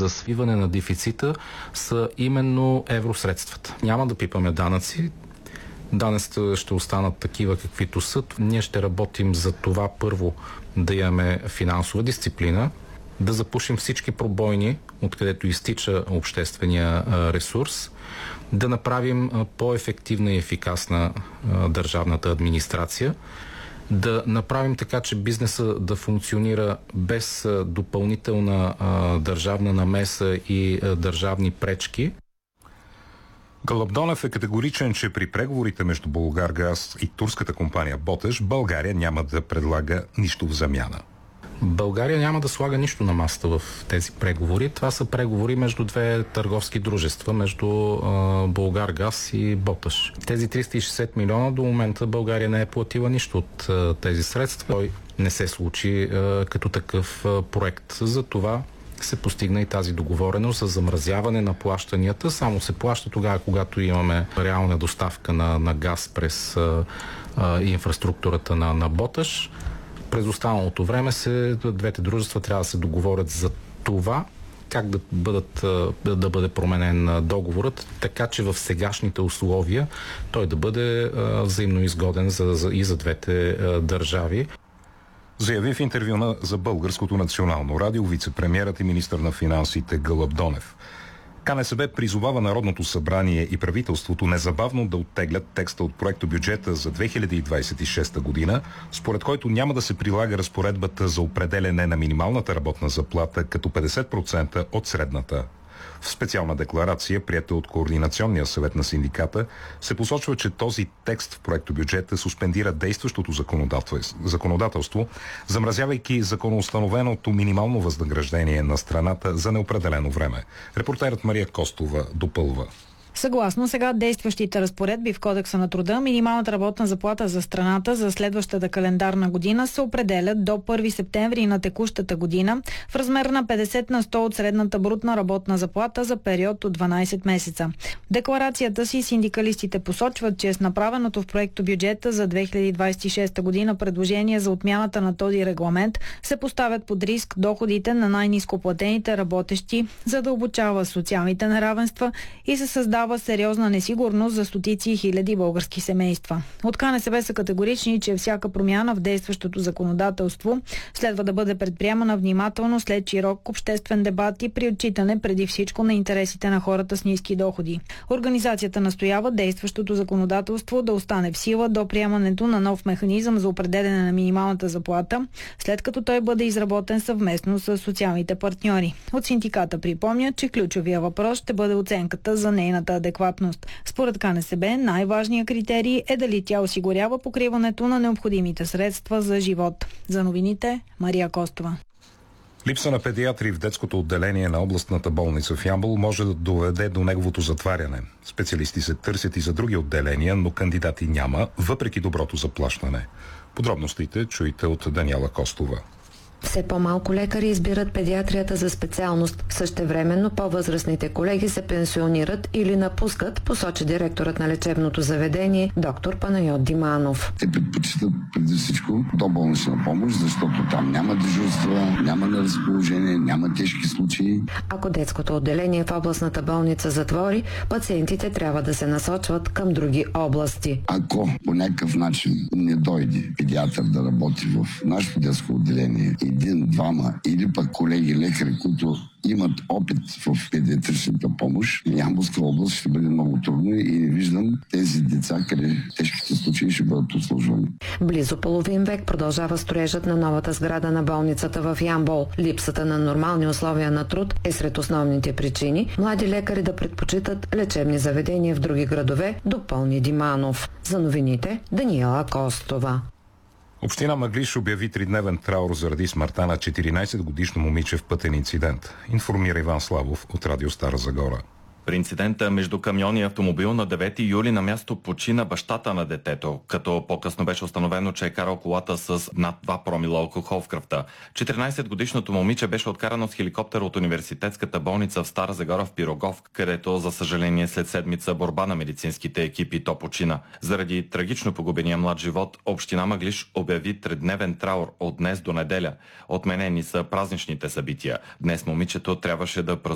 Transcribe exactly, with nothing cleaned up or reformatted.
за свиване на дефицита са именно евросредствата. Няма да пипаме данъци. Данъците ще останат такива, каквито са. Ние ще работим за това първо да имаме финансова дисциплина, да запушим всички пробойни, откъдето изтича обществения ресурс, да направим по-ефективна и ефикасна държавната администрация, да направим така, че бизнеса да функционира без допълнителна държавна намеса и държавни пречки. Гълъб Донев е категоричен, че при преговорите между Булгаргаз и турската компания Боташ България няма да предлага нищо в замяна. България няма да слага нищо на масата в тези преговори. Това са преговори между две търговски дружества, между а, Булгаргаз и Боташ. Тези триста и шестдесет милиона до момента България не е платила нищо от а, тези средства. Той не се случи а, като такъв а, проект. За това се постигна и тази договореност за замразяване на плащанията. Само се плаща тогава, когато имаме реална доставка на, на газ през а, а, инфраструктурата на, на Боташ. През останалото време се, двете дружества трябва да се договорят за това, как да, бъдат, да бъде променен договорът, така че в сегашните условия той да бъде а, взаимно изгоден за, за, и за двете а, държави. Заяви в интервю на, за Българското национално радио вицепремиерът и министър на финансите Гълъб Донев. КНСБ призовава Народното събрание и правителството незабавно да оттеглят текста от проектобюджета за две хиляди двадесет и шеста година, според който няма да се прилага разпоредбата за определене на минималната работна заплата като петдесет процента от средната. В специална декларация, приета от Координационния съвет на синдиката, се посочва, че този текст в проектобюджета суспендира действащото законодателство, замразявайки законоустановеното минимално възнаграждение на страната за неопределено време. Репортерът Мария Костова допълва. Съгласно сега действащите разпоредби в Кодекса на труда, минималната работна заплата за страната за следващата календарна година се определят до първи септември на текущата година в размер на петдесет на сто от средната брутна работна заплата за период от дванадесет месеца. В декларацията си синдикалистите посочват, че с направеното в проекто бюджета за две хиляди двадесет и шеста година предложение за отмяната на този регламент се поставят под риск доходите на най-нископлатените работещи, задълбочава социалните неравенства и се създава сериозна несигурност за стотици и хиляди български семейства. От КНСБ са категорични, че всяка промяна в действащото законодателство следва да бъде предприемана внимателно след широк обществен дебат и при отчитане преди всичко на интересите на хората с ниски доходи. Организацията настоява действащото законодателство да остане в сила до приемането на нов механизъм за определяне на минималната заплата, след като той бъде изработен съвместно с социалните партньори. От синдиката припомня, че ключовия въпрос ще бъде оценката за нейната адекватност. Според КНСБ най-важният критерий е дали тя осигурява покриването на необходимите средства за живот. За новините Мария Костова. Липса на педиатри в детското отделение на областната болница в Ямбол може да доведе до неговото затваряне. Специалисти се търсят и за други отделения, но кандидати няма, въпреки доброто заплащане. Подробностите чуйте от Даниела Костова. Все по-малко лекари избират педиатрията за специалност. Същевременно по-възрастните колеги се пенсионират или напускат, посочи директорът на лечебното заведение доктор Панайот Диманов. Те предпочитат преди всичко доболнична помощ, защото там няма дежурства, няма на разположение, няма тежки случаи. Ако детското отделение в областната болница затвори, пациентите трябва да се насочват към други области. Ако по някакъв начин не дойде педиатър да работи в нашето детско отделение, един, двама или пък колеги лекари, които имат опит в педиатричната помощ, Ямболска област ще бъде много трудно и не виждам тези деца, къде тежките случаи ще бъдат обслужвани. Близо половин век продължава строежът на новата сграда на болницата в Ямбол. Липсата на нормални условия на труд е сред основните причини млади лекари да предпочитат лечебни заведения в други градове, допълни Диманов. За новините Даниела Костова. Община Мъглиж обяви тридневен траур заради смъртта на четиринадесетгодишно момиче в пътен инцидент. Информира Иван Славов от радио Стара Загора. При инцидента между камион и автомобил на девети юли на място почина бащата на детето, като по-късно беше установено, че е карал колата с над два промила алкохол в кръвта. четиринадесетгодишното момиче беше откарано с хеликоптер от университетската болница в Стара Загора в Пирогов, където, за съжаление, след седмица борба на медицинските екипи то почина. Заради трагично погубения млад живот, община Мъглиж обяви тридневен траур от днес до неделя. Отменени са празничните събития. Днес момичето трябваше да празнува